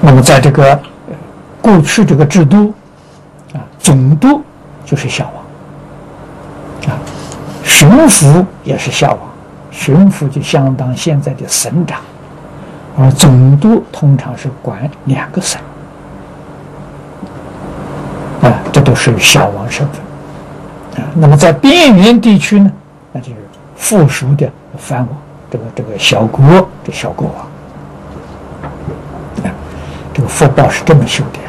那么在这个过去这个制度总督就是孝王巡抚也是孝王，巡抚就相当现在的省长，而总督通常是管2个省这都是孝王身份那么在边缘地区呢，那就是附属的藩王，这个小国，这小国王这个福报是这么修的。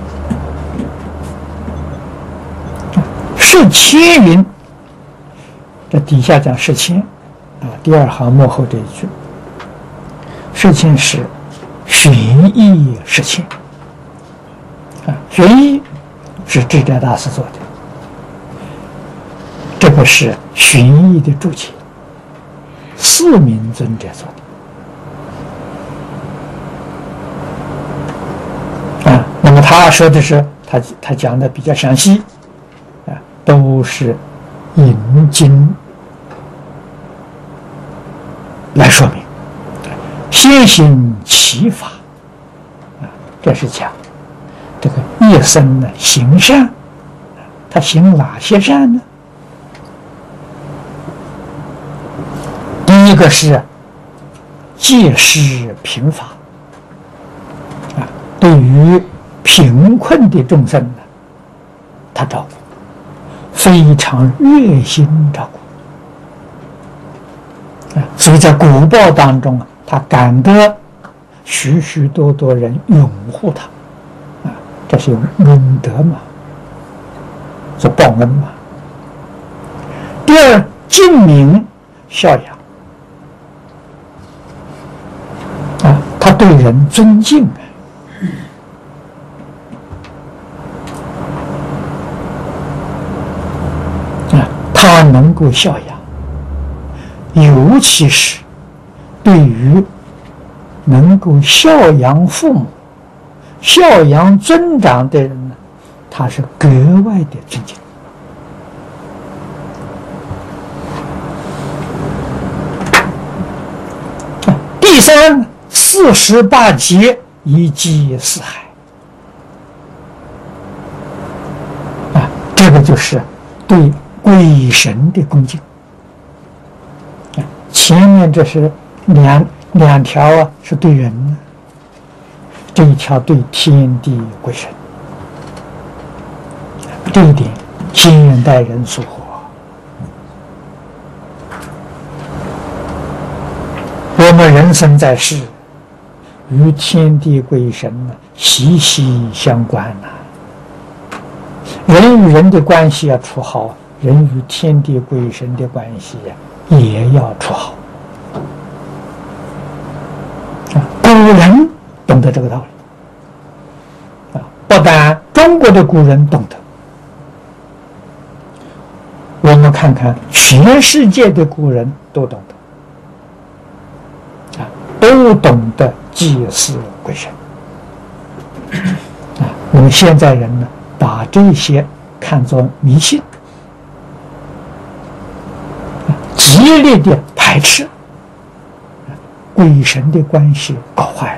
是千云，这底下讲是千第二行幕后这一句，是千是玄义是千玄义是智者大师做的，这个是玄义的注解，四明尊者做的那么他说的是他讲的比较详细都是引经来说明，先行其法这是讲这个一生呢行善，他行哪些善呢？第一个是戒施贫乏对于贫困的众生呢，他照顾，非常热心照顾所以在果报当中他感得许许多多人拥护他这是用恩德嘛，是报恩嘛。第二，敬民孝养他对人尊敬他能够孝养，尤其是对于能够孝养父母、孝养尊长的人呢，他是格外的尊敬。第三，48劫以济四海这个就是对鬼神的恭敬前面这是两条是对人的，这一条对天地鬼神，这一点现代人疏忽。我们人生在世，与天地鬼神息息相关人与人的关系要处好，人与天地鬼神的关系也要处好古人懂得这个道理不但中国的古人懂得，我们看看全世界的古人都懂得都懂得祭祀鬼神我们现在人呢，把这些看作迷信，极力的排斥，鬼神的关系搞坏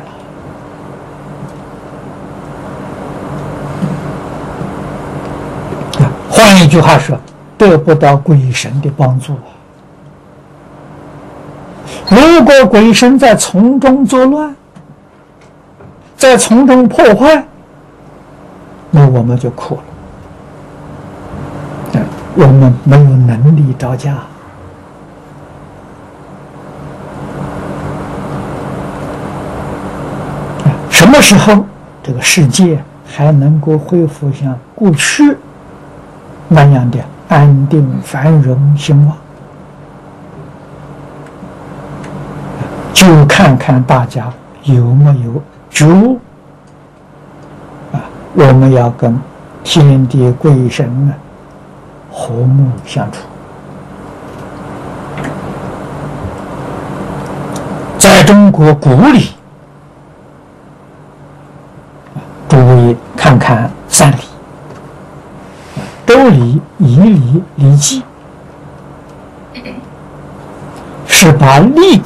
了换一句话说，得不到鬼神的帮助如果鬼神在从中作乱，在从中破坏，那我们就苦了我们没有能力招架什么时候这个世界还能够恢复像过去那样的安定繁荣兴旺，就看看大家有没有觉悟我们要跟天地鬼神和睦相处。在中国古礼诸位看看3礼，周礼、仪礼、礼记，是把礼